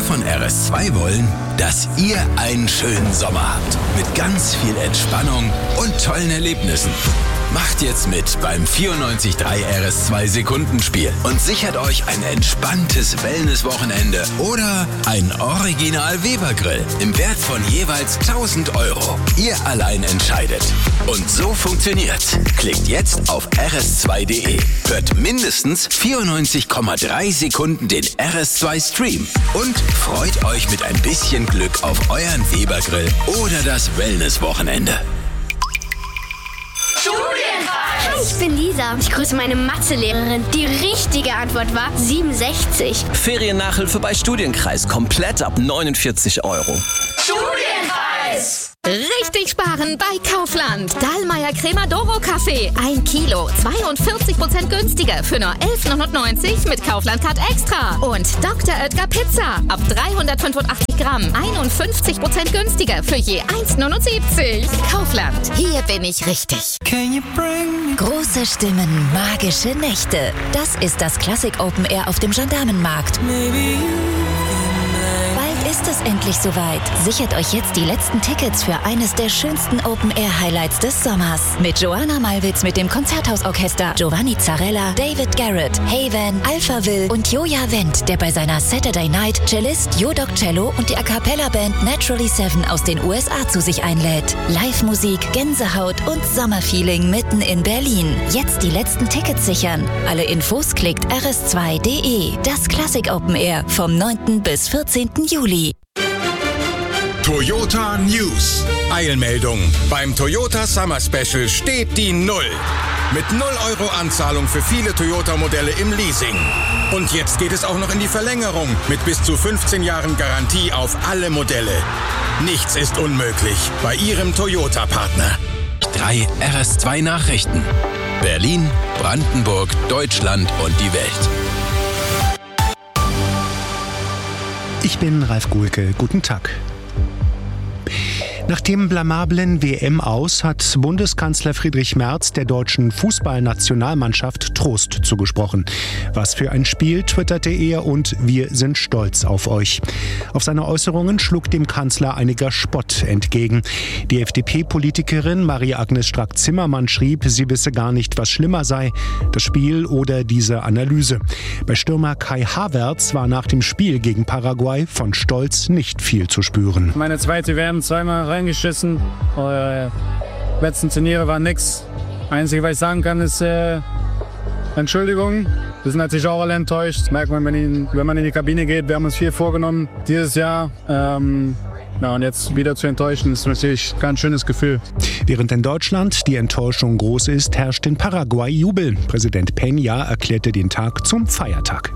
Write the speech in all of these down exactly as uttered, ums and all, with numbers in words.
Wir von R S zwei wollen, dass ihr einen schönen Sommer habt. Mit ganz viel Entspannung und tollen Erlebnissen. Macht jetzt mit beim vierundneunzig Komma drei R S zwei Sekundenspiel und sichert euch ein entspanntes Wellness-Wochenende oder ein Original Weber-Grill im Wert von jeweils tausend Euro. Ihr allein entscheidet. Und so funktioniert's. Klickt jetzt auf R S zwei Punkt de, hört mindestens vierundneunzig Komma drei Sekunden den R S zwei Stream und freut euch mit ein bisschen Glück auf euren Weber-Grill oder das Wellness-Wochenende. Hi, ich bin Lisa. Ich grüße meine Mathelehrerin. Die richtige Antwort war siebenundsechzig. Feriennachhilfe bei Studienkreis. Komplett ab neunundvierzig Euro. Studienkreis! Richtig sparen bei Kaufland. Dahlmeier Crema Doro Kaffee. Ein Kilo. zweiundvierzig Prozent günstiger für nur elf neunundneunzig mit Kaufland-Card Extra. Und Doktor Oetker Pizza. Ab dreihundertfünfundachtzig Gramm. einundfünfzig Prozent günstiger für je eins neunundsiebzig. Kaufland. Hier bin ich richtig. Große Stimmen, magische Nächte. Das ist das Classic Open Air auf dem Gendarmenmarkt. Bald ist es endlich soweit. Sichert euch jetzt die letzten Tickets für eines der schönsten Open-Air-Highlights des Sommers. Mit Joanna Malwitz mit dem Konzerthausorchester, Giovanni Zarella, David Garrett, Haven, Alpha Will und Joja Wendt, der bei seiner Saturday Night Cellist Jodok Cello und die A Cappella-Band Naturally Seven aus den U S A zu sich einlädt. Live-Musik, Gänsehaut und Sommerfeeling mitten in Berlin. Jetzt die letzten Tickets sichern. Alle Infos klickt R S zwei Punkt de. Das Classic Open Air vom neunten bis vierzehnten Juli. Toyota News. Eilmeldung. Beim Toyota Summer Special steht die Null. Mit null Euro Anzahlung für viele Toyota-Modelle im Leasing. Und jetzt geht es auch noch in die Verlängerung mit bis zu fünfzehn Jahren Garantie auf alle Modelle. Nichts ist unmöglich bei Ihrem Toyota-Partner. Drei R S zwei Nachrichten. Berlin, Brandenburg, Deutschland und die Welt. Ich bin Ralf Guhlke. Guten Tag. Nach dem blamablen W M-Aus hat Bundeskanzler Friedrich Merz der deutschen Fußballnationalmannschaft Trost zugesprochen. Was für ein Spiel, twitterte er, und wir sind stolz auf euch. Auf seine Äußerungen schlug dem Kanzler einiger Spott entgegen. Die F D P-Politikerin Marie-Agnes Strack-Zimmermann schrieb, sie wisse gar nicht, was schlimmer sei, das Spiel oder diese Analyse. Bei Stürmer Kai Havertz war nach dem Spiel gegen Paraguay von Stolz nicht viel zu spüren. Meine zweite W M zweimal reingeschissen. Äh, letzten Turniere war nix. Einzige, was ich sagen kann, ist äh, Entschuldigung. Wir sind natürlich auch alle enttäuscht. Das merkt man, wenn, ihn, wenn man in die Kabine geht. Wir haben uns viel vorgenommen dieses Jahr. Ähm, ja, und jetzt wieder zu enttäuschen, ist natürlich kein schönes Gefühl. Während in Deutschland die Enttäuschung groß ist, herrscht in Paraguay Jubel. Präsident Peña erklärte den Tag zum Feiertag.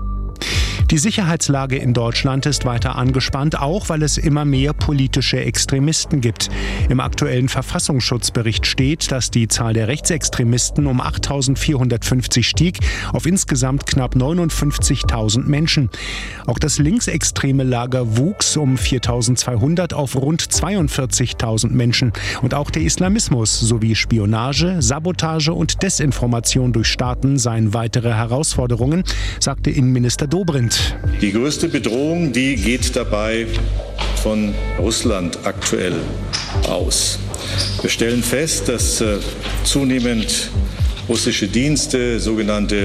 Die Sicherheitslage in Deutschland ist weiter angespannt, auch weil es immer mehr politische Extremisten gibt. Im aktuellen Verfassungsschutzbericht steht, dass die Zahl der Rechtsextremisten um achttausendvierhundertfünfzig stieg auf insgesamt knapp neunundfünfzigtausend Menschen. Auch das linksextreme Lager wuchs um viertausendzweihundert auf rund zweiundvierzigtausend Menschen. Und auch der Islamismus sowie Spionage, Sabotage und Desinformation durch Staaten seien weitere Herausforderungen, sagte Innenminister Dobrindt. Die größte Bedrohung, die geht dabei von Russland aktuell aus. Wir stellen fest, dass äh, zunehmend russische Dienste, sogenannte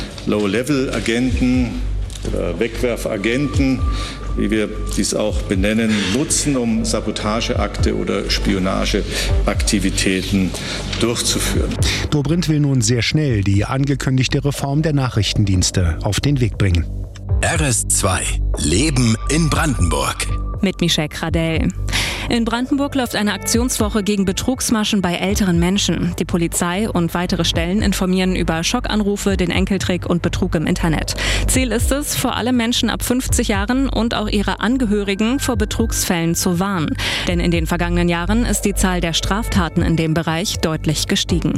Low-Level-Agenten oder Wegwerfagenten, wie wir dies auch benennen, nutzen, um Sabotageakte oder Spionageaktivitäten durchzuführen. Dobrindt will nun sehr schnell die angekündigte Reform der Nachrichtendienste auf den Weg bringen. R S zwei. Leben in Brandenburg. Mit Michelle Kradell. In Brandenburg läuft eine Aktionswoche gegen Betrugsmaschen bei älteren Menschen. Die Polizei und weitere Stellen informieren über Schockanrufe, den Enkeltrick und Betrug im Internet. Ziel ist es, vor allem Menschen ab fünfzig Jahren und auch ihre Angehörigen vor Betrugsfällen zu warnen. Denn in den vergangenen Jahren ist die Zahl der Straftaten in dem Bereich deutlich gestiegen.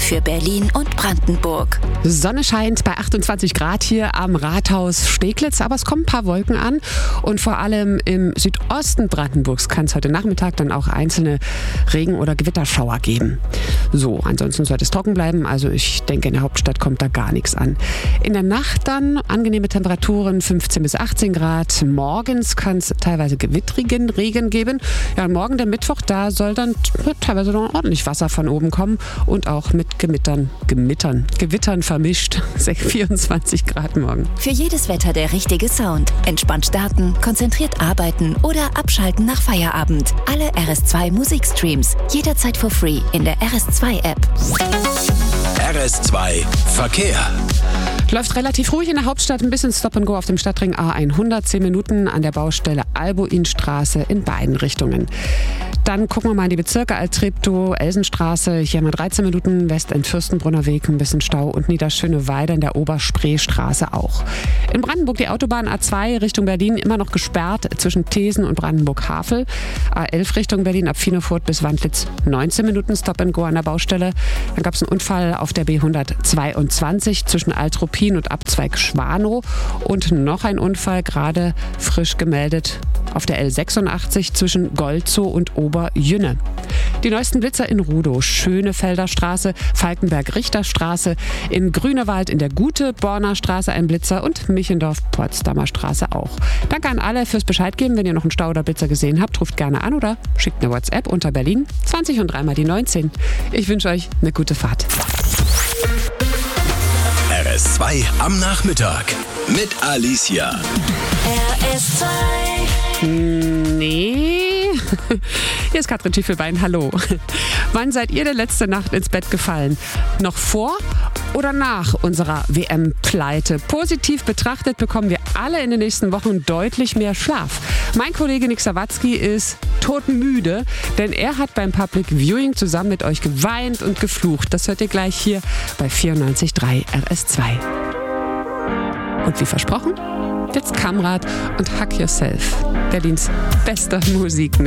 für Berlin und Brandenburg. Sonne scheint bei achtundzwanzig Grad hier am Rathaus Steglitz, aber es kommen ein paar Wolken an und vor allem im Südosten Brandenburgs kann es heute Nachmittag dann auch einzelne Regen- oder Gewitterschauer geben. So, ansonsten sollte es trocken bleiben, also ich denke, in der Hauptstadt kommt da gar nichts an. In der Nacht dann angenehme Temperaturen, fünfzehn bis achtzehn Grad. Morgens kann es teilweise gewittrigen Regen geben. Ja, morgen der Mittwoch, da soll dann teilweise noch ordentlich Wasser von oben kommen und auch mit Gemittern, Gemittern, Gewittern vermischt. vierundzwanzig Grad morgen. Für jedes Wetter der richtige Sound. Entspannt starten, konzentriert arbeiten oder abschalten nach Feierabend. Alle R S zwei Musikstreams. Jederzeit for free in der R S zwei App. R S zwei Verkehr. Läuft relativ ruhig in der Hauptstadt, ein bisschen Stop and Go auf dem Stadtring A hundert, zehn Minuten an der Baustelle Albuinstraße in beiden Richtungen. Dann gucken wir mal in die Bezirke Altreptow, Elsenstraße, hier haben wir dreizehn Minuten, Westend-Fürstenbrunner Weg, ein bisschen Stau und Niederschöneweide in der Oberspreestraße auch. In Brandenburg die Autobahn A zwei Richtung Berlin immer noch gesperrt zwischen Thesen und Brandenburg-Havel. A elf Richtung Berlin ab Finofurt bis Wandlitz, neunzehn Minuten Stop and Go an der Baustelle. Dann gab es einen Unfall auf der B hundertzweiundzwanzig zwischen Altruppin und Abzweig Schwanow und noch ein Unfall gerade frisch gemeldet auf der L sechsundachtzig zwischen Golzow und Oberjünne. Die neuesten Blitzer in Rudow, Schönefelder Straße, Falkenberg-Richterstraße, in Grünewald in der Gute-Borner Straße ein Blitzer und Michendorf-Potsdamer Straße auch. Danke an alle fürs Bescheid geben. Wenn ihr noch einen Stau oder Blitzer gesehen habt, ruft gerne an oder schickt eine WhatsApp unter Berlin zwanzig und dreimal die neunzehn. Ich wünsche euch eine gute Fahrt. R S zwei am Nachmittag mit Alicia. R S zwei. Nee. Hier ist Katrin Schiefelbein, hallo. Wann seid ihr der letzte Nacht ins Bett gefallen? Noch vor oder nach unserer W M-Pleite? Positiv betrachtet bekommen wir alle in den nächsten Wochen deutlich mehr Schlaf. Mein Kollege Nick Sawatzki ist todmüde, denn er hat beim Public Viewing zusammen mit euch geweint und geflucht. Das hört ihr gleich hier bei vierundneunzig Komma drei R S zwei. Und wie versprochen, jetzt Kamrat und Hack Yourself, Berlins bester Musik.